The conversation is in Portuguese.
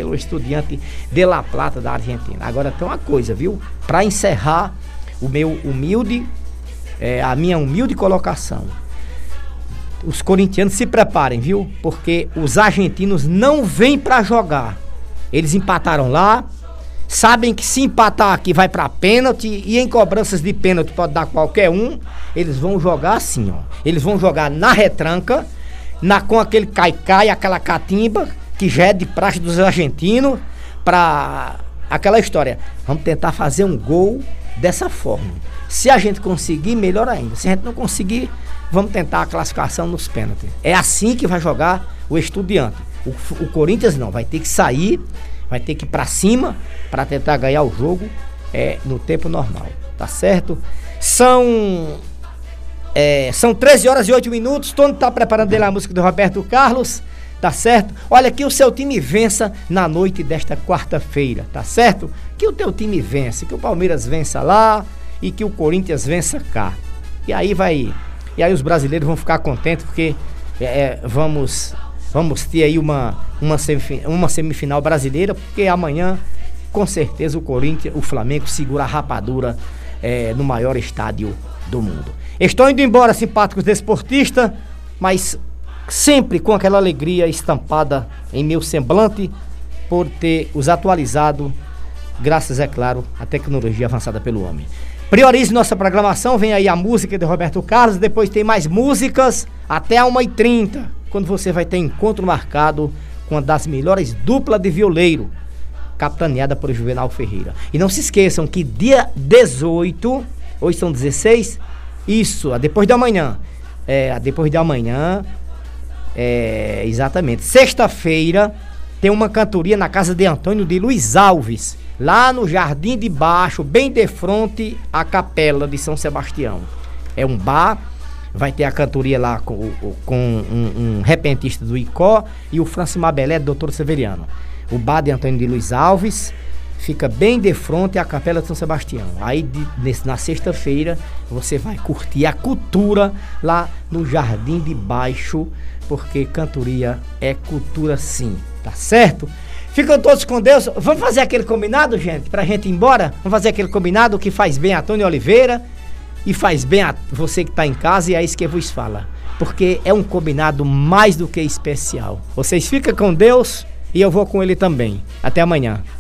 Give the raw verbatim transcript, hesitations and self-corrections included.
pelo Estudiante de La Plata da Argentina. Agora tem uma coisa, viu? Para encerrar o meu humilde, é, a minha humilde colocação. Os corintianos se preparem, viu? Porque os argentinos não vêm para jogar. Eles empataram lá, sabem que se empatar aqui vai para pênalti, e em cobranças de pênalti pode dar qualquer um. Eles vão jogar assim, ó. Eles vão jogar na retranca, na, com aquele caicai, aquela catimba, que já é de praxe dos argentinos, pra aquela história. Vamos tentar fazer um gol dessa forma. Se a gente conseguir, melhor ainda. Se a gente não conseguir, vamos tentar a classificação nos pênaltis. É assim que vai jogar o Estudiante. O, o Corinthians não, vai ter que sair, vai ter que ir pra cima para tentar ganhar o jogo é, no tempo normal, tá certo? São é, são treze horas e oito minutos. Tony tá preparando dele a música do Roberto Carlos, tá certo? Olha, que o seu time vença na noite desta quarta-feira, tá certo? Que o teu time vença, que o Palmeiras vença lá e que o Corinthians vença cá. E aí vai, e aí os brasileiros vão ficar contentes porque é, vamos vamos ter aí uma uma semifinal, uma semifinal brasileira, porque amanhã com certeza o Corinthians, o Flamengo segura a rapadura é, no maior estádio do mundo. Estou indo embora, simpáticos desportistas, mas sempre com aquela alegria estampada em meu semblante por ter os atualizado, graças, é claro, à tecnologia avançada pelo homem. Priorize nossa programação, vem aí a música de Roberto Carlos, depois tem mais músicas até a uma e trinta, quando você vai ter encontro marcado com uma das melhores duplas de violeiro, capitaneada por Juvenal Ferreira. E não se esqueçam que dia dezoito, hoje são dezesseis, isso, depois de amanhã, é, depois de amanhã, é, exatamente, sexta-feira, tem uma cantoria na casa de Antônio de Luiz Alves, lá no Jardim de Baixo, bem de frente à Capela de São Sebastião. É um bar, vai ter a cantoria lá com, com um, um repentista do Icó e o Francimar Belé, doutor Severiano. O bar de Antônio de Luiz Alves fica bem de frente à Capela de São Sebastião. Aí de, nesse, na sexta-feira você vai curtir a cultura lá no Jardim de Baixo, porque cantoria é cultura sim, tá certo? Ficam todos com Deus. Vamos fazer aquele combinado, gente, pra gente ir embora? Vamos fazer aquele combinado que faz bem a Tony Oliveira e faz bem a você que tá em casa, e é isso que vos fala, porque é um combinado mais do que especial. Vocês ficam com Deus e eu vou com ele também. Até amanhã.